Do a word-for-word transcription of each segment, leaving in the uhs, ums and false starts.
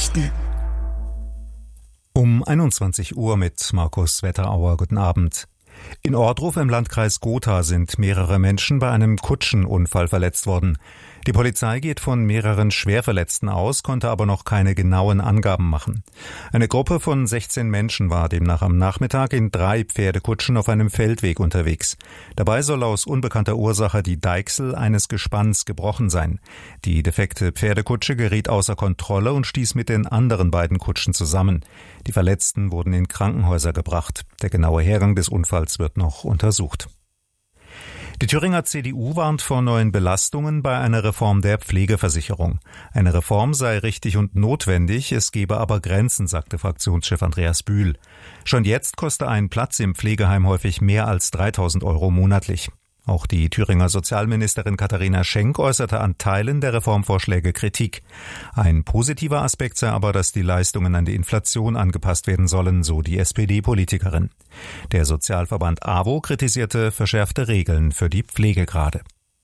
Nachrichten. Um einundzwanzig Uhr mit Markus Wetterauer. Guten Abend. In Ohrdruf im Landkreis Gotha sind mehrere Menschen bei einem Kutschenunfall verletzt worden. Die Polizei geht von mehreren Schwerverletzten aus, konnte aber noch keine genauen Angaben machen. Eine Gruppe von sechzehn Menschen war demnach am Nachmittag in drei Pferdekutschen auf einem Feldweg unterwegs. Dabei soll aus unbekannter Ursache die Deichsel eines Gespanns gebrochen sein. Die defekte Pferdekutsche geriet außer Kontrolle und stieß mit den anderen beiden Kutschen zusammen. Die Verletzten wurden in Krankenhäuser gebracht. Der genaue Hergang des Unfalls wird noch untersucht. Die Thüringer C D U warnt vor neuen Belastungen bei einer Reform der Pflegeversicherung. Eine Reform sei richtig und notwendig, es gebe aber Grenzen, sagte Fraktionschef Andreas Bühl. Schon jetzt koste ein Platz im Pflegeheim häufig mehr als dreitausend Euro monatlich. Auch die Thüringer Sozialministerin Katharina Schenk äußerte an Teilen der Reformvorschläge Kritik. Ein positiver Aspekt sei aber, dass die Leistungen an die Inflation angepasst werden sollen, so die S P D-Politikerin. Der Sozialverband A W O kritisierte verschärfte Regeln für die Pflegegrade.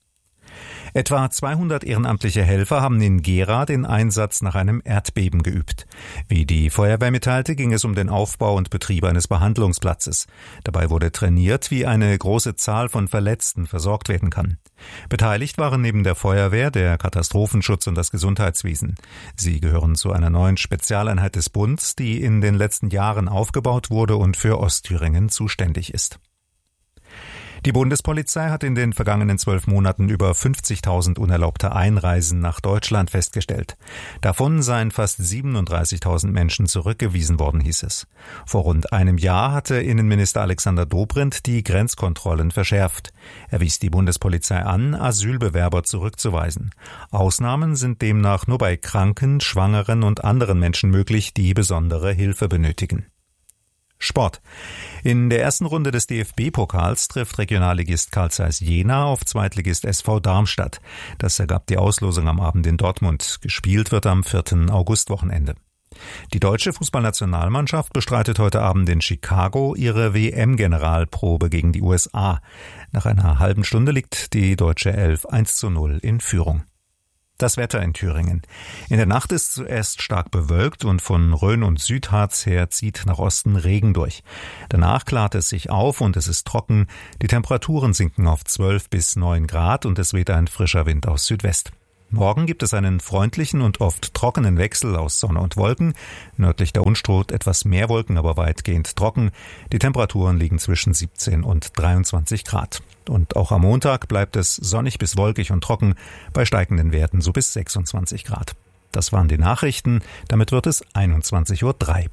Etwa zweihundert ehrenamtliche Helfer haben in Gera den Einsatz nach einem Erdbeben geübt. Wie die Feuerwehr mitteilte, ging es um den Aufbau und Betrieb eines Behandlungsplatzes. Dabei wurde trainiert, wie eine große Zahl von Verletzten versorgt werden kann. Beteiligt waren neben der Feuerwehr der Katastrophenschutz und das Gesundheitswesen. Sie gehören zu einer neuen Spezialeinheit des Bundes, die in den letzten Jahren aufgebaut wurde und für Ostthüringen zuständig ist. Die Bundespolizei hat in den vergangenen zwölf Monaten über fünfzigtausend unerlaubte Einreisen nach Deutschland festgestellt. Davon seien fast siebenunddreißigtausend Menschen zurückgewiesen worden, hieß es. Vor rund einem Jahr hatte Innenminister Alexander Dobrindt die Grenzkontrollen verschärft. Er wies die Bundespolizei an, Asylbewerber zurückzuweisen. Ausnahmen sind demnach nur bei Kranken, Schwangeren und anderen Menschen möglich, die besondere Hilfe benötigen. Sport. In der ersten Runde des D F B-Pokals trifft Regionalligist Carl Zeiss Jena auf Zweitligist S V Darmstadt. Das ergab die Auslosung am Abend in Dortmund. Gespielt wird am vierten August-Wochenende. Die deutsche Fußballnationalmannschaft bestreitet heute Abend in Chicago ihre W M-Generalprobe gegen die U S A. Nach einer halben Stunde liegt die deutsche Elf eins zu null in Führung. Das Wetter in Thüringen. In der Nacht ist zuerst stark bewölkt und von Rhön und Südharz her zieht nach Osten Regen durch. Danach klart es sich auf und es ist trocken. Die Temperaturen sinken auf zwölf bis neun Grad und es weht ein frischer Wind aus Südwest. Morgen gibt es einen freundlichen und oft trockenen Wechsel aus Sonne und Wolken. Nördlich der Unstrut etwas mehr Wolken, aber weitgehend trocken. Die Temperaturen liegen zwischen siebzehn und dreiundzwanzig Grad. Und auch am Montag bleibt es sonnig bis wolkig und trocken, bei steigenden Werten so bis sechsundzwanzig Grad. Das waren die Nachrichten. Damit wird es einundzwanzig Uhr drei.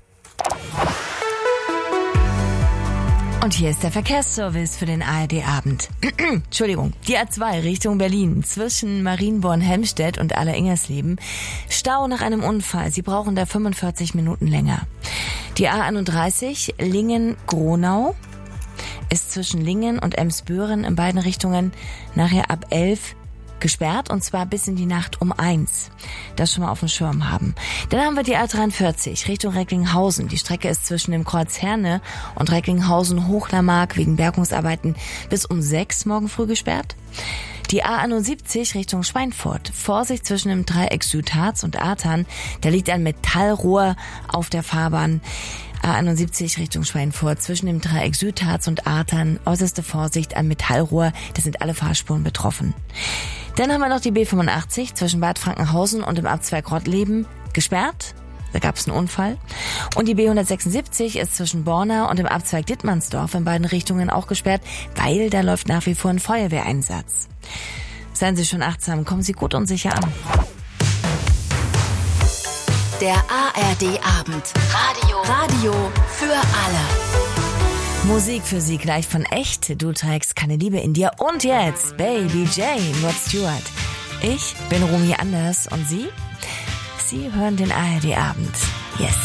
Und hier ist der Verkehrsservice für den A R D-Abend. Entschuldigung, die A zwei Richtung Berlin zwischen Marienborn-Helmstedt und Aller-Ingersleben. Stau nach einem Unfall. Sie brauchen da fünfundvierzig Minuten länger. Die A einunddreißig Lingen-Gronau ist zwischen Lingen und Emsbüren in beiden Richtungen nachher ab elf gesperrt, und zwar bis in die Nacht um eins. Das schon mal auf dem Schirm haben. Dann haben wir die A dreiundvierzig Richtung Recklinghausen. Die Strecke ist zwischen dem Kreuz Herne und Recklinghausen-Hochlermark wegen Bergungsarbeiten bis um sechs morgen früh gesperrt. Die A einundsiebzig Richtung Schweinfurt. Vorsicht zwischen dem Dreieck Südharz und Artern. Da liegt ein Metallrohr auf der Fahrbahn. A einundsiebzig Richtung Schweinfurt zwischen dem Dreieck Südharz und Artern. Äußerste Vorsicht, ein Metallrohr. Da sind alle Fahrspuren betroffen. Dann haben wir noch die B fünfundachtzig zwischen Bad Frankenhausen und dem Abzweig Rottleben gesperrt. Da gab es einen Unfall. Und die B hundertsechsundsiebzig ist zwischen Borna und dem Abzweig Dittmannsdorf in beiden Richtungen auch gesperrt, weil da läuft nach wie vor ein Feuerwehreinsatz. Seien Sie schon achtsam, kommen Sie gut und sicher an. Der A R D-Abend. Radio. Radio für alle. Musik für Sie gleich von Echt. Du trägst keine Liebe in dir. Und jetzt Baby Jane, Rod Stewart. Ich bin Romy Anders und Sie? Sie hören den A R D-Abend. Yes.